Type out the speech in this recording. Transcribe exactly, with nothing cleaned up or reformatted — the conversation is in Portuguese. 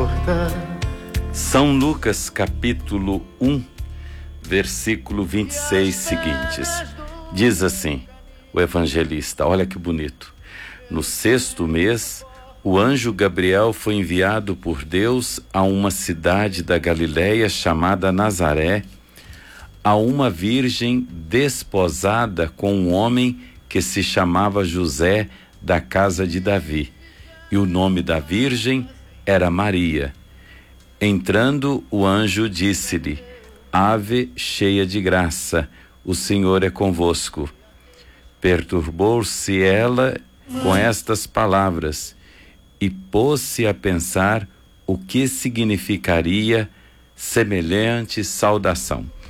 São Lucas capítulo um, versículo vinte e seis seguintes. Diz assim, o evangelista, olha que bonito. No sexto mês, o anjo Gabriel foi enviado por Deus a uma cidade da Galileia chamada Nazaré, a uma virgem desposada com um homem que se chamava José, da casa de Davi. E o nome da virgem era Maria. Entrando, o anjo disse-lhe: Ave cheia de graça, o Senhor é convosco. Perturbou-se ela com estas palavras e pôs-se a pensar o que significaria semelhante saudação.